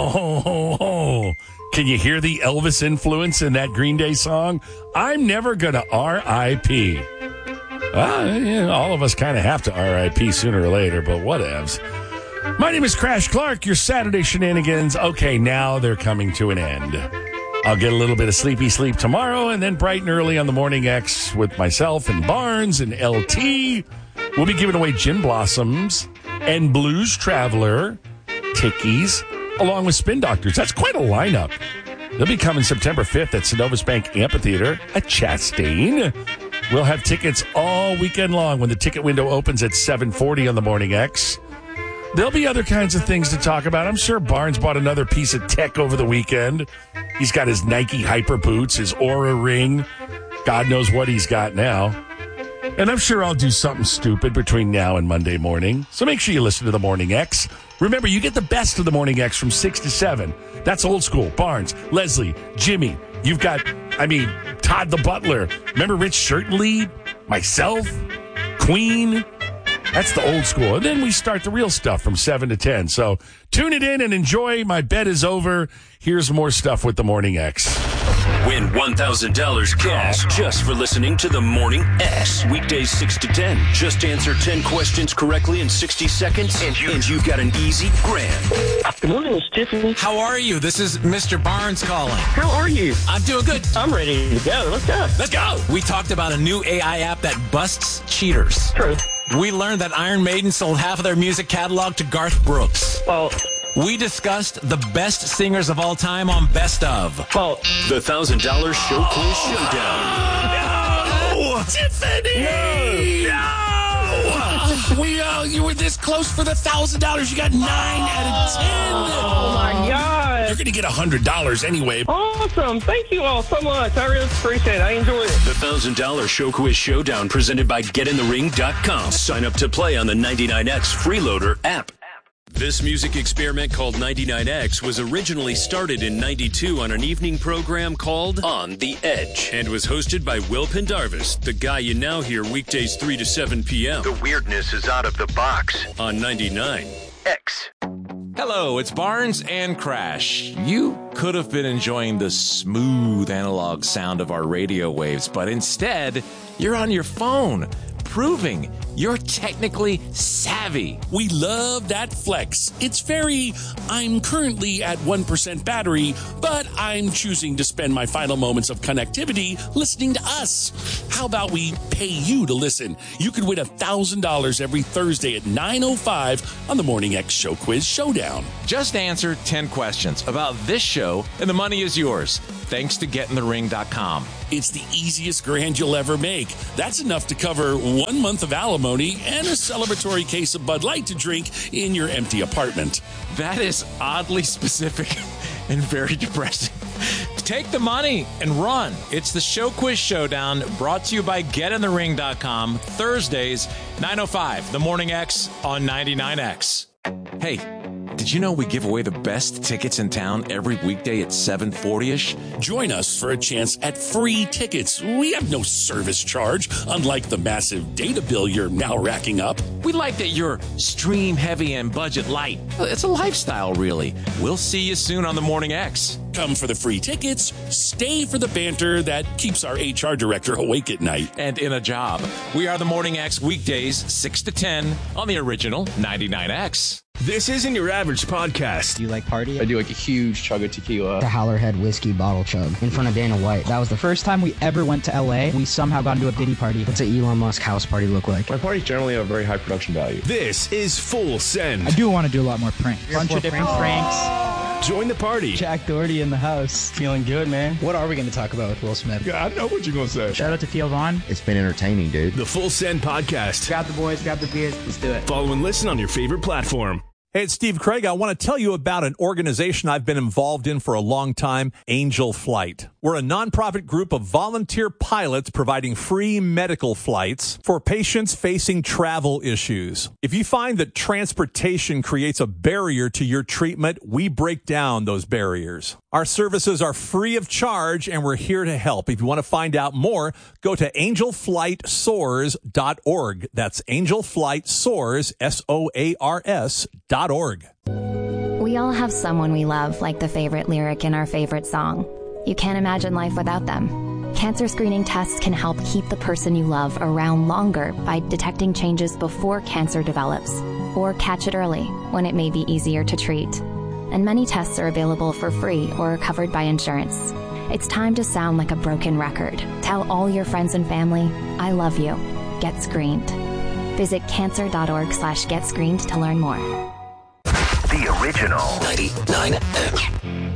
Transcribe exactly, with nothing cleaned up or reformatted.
Oh, can you hear the Elvis influence in that Green Day song? I'm never going to R I P Uh, yeah, all of us kind of have to R I P sooner or later, but whatevs. My name is Crash Clark, your Saturday shenanigans. Okay, now they're coming to an end. I'll get a little bit of sleepy sleep tomorrow, and then bright and early on the Morning X with myself and Barnes and L T. We'll be giving away Gin Blossoms and Blues Traveler tickies, along with Spin Doctors. That's quite a lineup. They'll be coming September fifth at Synovus Bank Amphitheater at Chastain. We'll have tickets all weekend long when the ticket window opens at seven forty on the Morning X. There'll be other kinds of things to talk about. I'm sure Barnes bought another piece of tech over the weekend. He's got his Nike Hyper boots, his Aura ring. God knows what he's got now. And I'm sure I'll do something stupid between now and Monday morning. So make sure you listen to the Morning X. Remember, you get the best of the Morning X from six to seven. That's old school. Barnes, Leslie, Jimmy. You've got, I mean, Todd the Butler. Remember Rich Shirtley? Myself? Queen? That's the old school. And then we start the real stuff from seven to ten. So tune it in and enjoy. My bet is over. Here's more stuff with the Morning X. Win one thousand dollars cash just for listening to the Morning X. Weekdays six to ten. Just answer ten questions correctly in sixty seconds, and, you, and you've got an easy grand. Good morning, it's Tiffany. How are you? This is Mister Barnes calling. How are you? I'm doing good. I'm ready to go. Let's go. Let's go. We talked about a new A I app that busts cheaters. True. We learned that Iron Maiden sold half of their music catalog to Garth Brooks. Well, we discussed the best singers of all time on Best Of. well, The one thousand dollars Show Quiz Showdown. No! Tiffany! No! We, uh, you were this close for the one thousand dollars. You got nine out of ten. oh my God. You're going to get one hundred dollars anyway. Awesome. Thank you all so much. I really appreciate it. I enjoyed it. The one thousand dollars Show Quiz Showdown presented by get in the ring dot com. Sign up to play on the ninety-nine X Freeloader app. This music experiment called ninety-nine X was originally started in ninety-two on an evening program called On the Edge and was hosted by Will Pendarvis, the guy you now hear weekdays three to seven p.m. The weirdness is out of the box. on ninety-nine X. Hello, it's Barnes and Crash. You could have been enjoying the smooth analog sound of our radio waves, but instead, you're on your phone, proving you're technically savvy. We love that flex. It's very, I'm currently at one percent battery, but I'm choosing to spend my final moments of connectivity listening to us. How about we pay you to listen? You could win one thousand dollars every Thursday at nine oh five on the Morning X Show Quiz Showdown. Just answer ten questions about this show, and the money is yours, thanks to get in the ring dot com. It's the easiest grand you'll ever make. That's enough to cover one month of alimony and a celebratory case of Bud Light to drink in your empty apartment. That is oddly specific and very depressing. Take the money and run. It's the Show Quiz Showdown, brought to you by get in the ring dot com, Thursdays, nine oh five, The Morning X on ninety-nine X. Hey, did you know we give away the best tickets in town every weekday at seven forty-ish? Join us for a chance at free tickets. We have no service charge, unlike the massive data bill you're now racking up. We like that you're stream heavy and budget light. It's a lifestyle, really. We'll see you soon on The Morning X. Come for the free tickets, stay for the banter that keeps our H R director awake at night. And in a job. We are The Morning X weekdays, six to ten on the original ninety-nine X. This isn't your average podcast. Do you like party? I do like a huge chug of tequila. The Howlerhead whiskey bottle chug in front of Dana White. That was the first time we ever went to L A. We somehow got into a Diddy party. What's an Elon Musk house party look like? My parties generally have very high production value. This is Full Send. I do want to do a lot more pranks. A bunch of different pranks. Join the party. Jack Doherty in the house. Feeling good, man. What are we going to talk about with Will Smith? Yeah, I know what you're going to say. Shout out to Theo Vaughn. It's been entertaining, dude. The Full Send podcast. Grab the boys, grab the beers. Let's do it. Follow and listen on your favorite platform. Hey, it's Steve Craig. I want to tell you about an organization I've been involved in for a long time, Angel Flight. We're a nonprofit group of volunteer pilots providing free medical flights for patients facing travel issues. If you find that transportation creates a barrier to your treatment, we break down those barriers. Our services are free of charge, and we're here to help. If you want to find out more, go to angel flight soars dot org. That's angel flight soars, S O A R S, dot dot org. We all have someone we love, like the favorite lyric in our favorite song. You can't imagine life without them. Cancer screening tests can help keep the person you love around longer by detecting changes before cancer develops, or catch it early when it may be easier to treat. And many tests are available for free or are covered by insurance. It's time to sound like a broken record. Tell all your friends and family, I love you. Get screened. Visit cancer.org slash get screened to learn more. The original ninety-nine X.